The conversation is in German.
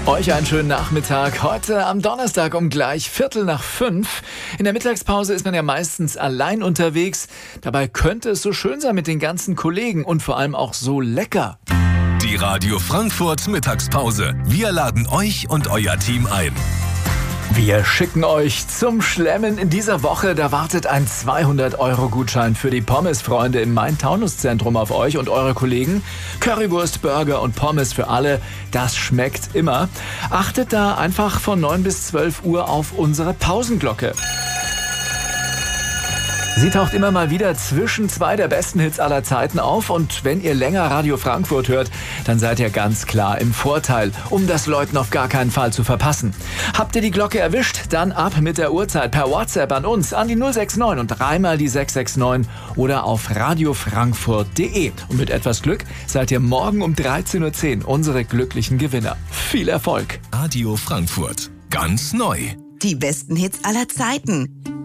Euch einen schönen Nachmittag. Heute am Donnerstag um gleich 4:45. In der Mittagspause ist man ja meistens allein unterwegs. Dabei könnte es so schön sein mit den ganzen Kollegen und vor allem auch so lecker. Die Radio Frankfurt Mittagspause. Wir laden euch und euer Team ein. Wir schicken euch zum Schlemmen. In dieser Woche, da wartet ein 200-Euro-Gutschein für die Pommes-Freunde im Main-Taunus-Zentrum auf euch und eure Kollegen. Currywurst, Burger und Pommes für alle, das schmeckt immer. Achtet da einfach von 9 bis 12 Uhr auf unsere Pausenglocke. Sie taucht immer mal wieder zwischen zwei der besten Hits aller Zeiten auf und wenn ihr länger Radio Frankfurt hört, dann seid ihr ganz klar im Vorteil, um das Läuten auf gar keinen Fall zu verpassen. Habt ihr die Glocke erwischt? Dann ab mit der Uhrzeit per WhatsApp an uns, an die 069 und dreimal die 669 oder auf radiofrankfurt.de. Und mit etwas Glück seid ihr morgen um 13:10 Uhr unsere glücklichen Gewinner. Viel Erfolg! Radio Frankfurt. Ganz neu. Die besten Hits aller Zeiten.